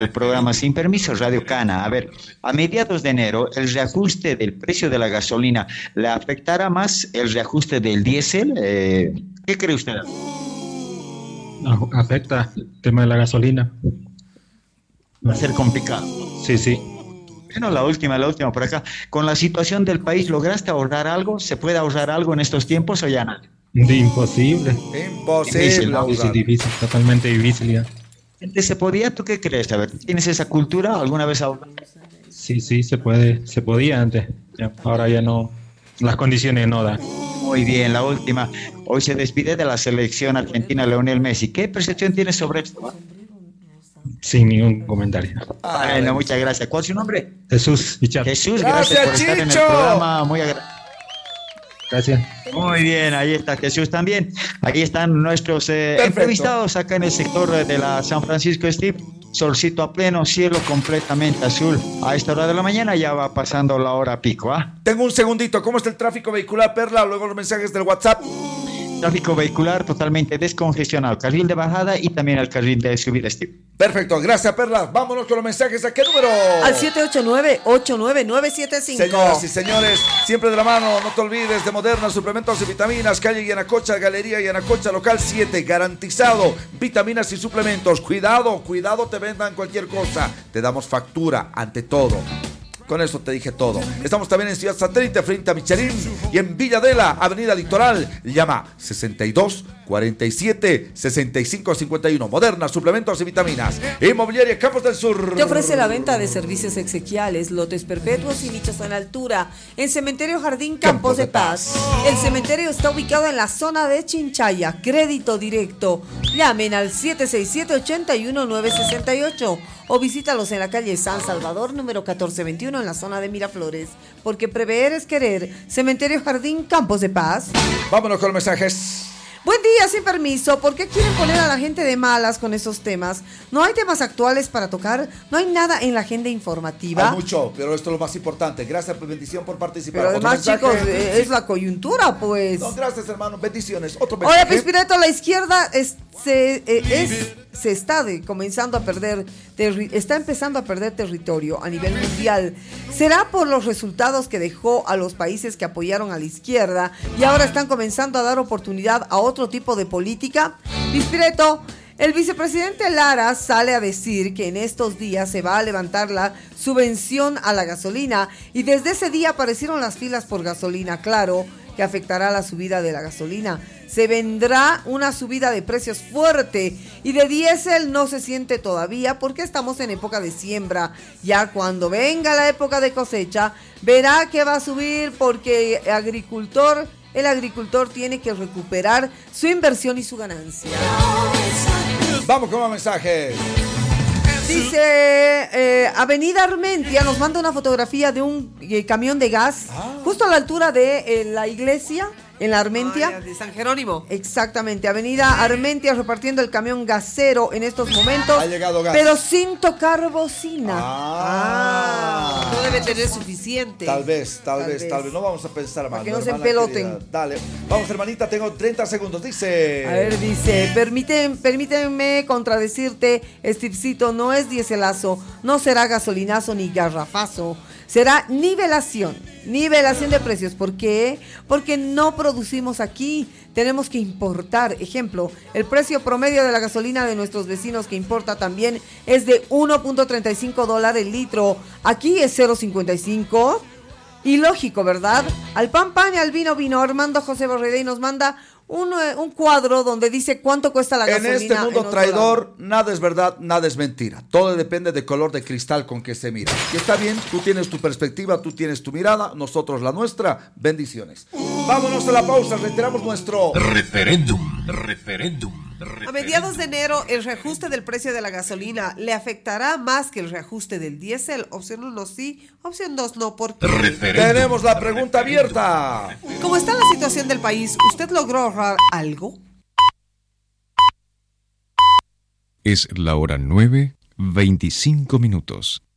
El programa Sin Permiso, Radio Cana. A ver, a mediados de enero, el reajuste del precio de la gasolina, ¿le afectará más el reajuste del diésel? ¿Qué cree usted? Afecta el tema de la gasolina. Va a ser complicado. Sí, sí. Bueno, la última por acá. Con la situación del país, ¿lograste ahorrar algo? ¿Se puede ahorrar algo en estos tiempos o ya no? Imposible. Imposible. Difícil, ¿no? Difícil, totalmente difícil ya. Gente, ¿se podía? ¿Tú qué crees? A ver, ¿tienes esa cultura? ¿Alguna vez ahorraste? Sí, se podía antes. Ya, ahora ya no, las condiciones no dan. Muy bien, la última. Hoy se despide de la selección argentina Lionel Messi. ¿Qué percepción tienes sobre esto? Sin ningún comentario. Bueno, muchas gracias. ¿Cuál es su nombre? Jesús y Chat. Jesús, gracias por estar en el programa. Gracias. Muy bien, ahí está Jesús también. Ahí están nuestros entrevistados acá en el sector de la San Francisco Steve. Solcito a pleno, cielo completamente azul. A esta hora de la mañana ya va pasando la hora pico, ¿ah? Tengo un segundito. ¿Cómo está el tráfico vehicular, Perla? Luego los mensajes del WhatsApp. Tráfico vehicular totalmente descongestionado. Carril de bajada y también el carril de subida, Steve. Perfecto, gracias, Perla. Vámonos con los mensajes. ¿A qué número? Al 789-89975. Señoras y señores, siempre de la mano, no te olvides de Moderna, suplementos y vitaminas, calle Yanacocha, Galería Yanacocha, local 7, garantizado, vitaminas y suplementos. Cuidado, te vendan cualquier cosa, te damos factura ante todo. Con eso te dije todo. Estamos también en Ciudad Satélite, frente a Michelin, y en Villadela, Avenida Litoral. Llama 62 47 65 51. Moderna, suplementos y vitaminas. Inmobiliaria Campos del Sur. Te ofrece la venta de servicios exequiales, lotes perpetuos y nichos en altura. En Cementerio Jardín Campos de Paz. El cementerio está ubicado en la zona de Chinchaya. Crédito directo. Llamen al 767-81968 o visítalos en la calle San Salvador, número 1421, en la zona de Miraflores. Porque prever es querer. Cementerio Jardín Campos de Paz. Vámonos con los mensajes. Buen día, Sin Permiso. ¿Por qué quieren poner a la gente de malas con esos temas? No hay temas actuales para tocar, no hay nada en la agenda informativa. Hay mucho, pero esto es lo más importante. Gracias, pues, bendición por participar. Pero además, chicos, es la coyuntura, pues. No, gracias, hermano. Bendiciones. Otro mensaje. Oye, Pispireto, la izquierda está empezando a perder territorio a nivel mundial. ¿Será por los resultados que dejó a los países que apoyaron a la izquierda y ahora están comenzando a dar oportunidad a otro tipo de política? Pispireto, el vicepresidente Lara sale a decir que en estos días se va a levantar la subvención a la gasolina y desde ese día aparecieron las filas por gasolina. Claro que afectará la subida de la gasolina. Se vendrá una subida de precios fuerte y de diésel no se siente todavía porque estamos en época de siembra. Ya cuando venga la época de cosecha, verá que va a subir porque el agricultor tiene que recuperar su inversión y su ganancia. Vamos con los mensajes. Dice Avenida Armentia, nos manda una fotografía de un camión de gas justo a la altura de la iglesia, en la Armentia. De San Jerónimo. Exactamente, Avenida Armentia repartiendo el camión gasero en estos momentos. Ha llegado gas. Pero sin tocar bocina. No debe tener suficiente. Tal vez. No vamos a pensar mal. Para que no se empeloten. Querida. Dale. Vamos, hermanita, tengo 30 segundos. Dice. A ver, dice, permíteme contradecirte, Stevecito, no es dieselazo, no será gasolinazo ni garrafazo. Será nivelación de precios. ¿Por qué? Porque no producimos aquí, tenemos que importar. Ejemplo, el precio promedio de la gasolina de nuestros vecinos que importa también es de $1.35 el litro. Aquí es 0.55. Y lógico, ¿verdad? Al pan y al vino. Armando José Borrede nos manda un cuadro donde dice cuánto cuesta la gasolina. En este mundo traidor, nada es verdad, nada es mentira. Todo depende del color de cristal con que se mira. Y está bien, tú tienes tu perspectiva, tú tienes tu mirada, nosotros la nuestra. Bendiciones. Vámonos a la pausa, reiteramos nuestro referéndum. A mediados de enero, el reajuste del precio de la gasolina le afectará más que el reajuste del diésel. Opción 1 sí, opción 2 no. ¿Por qué? Tenemos la pregunta abierta. ¿Cómo está la situación del país? ¿Usted logró ahorrar algo? Es la hora 9:25.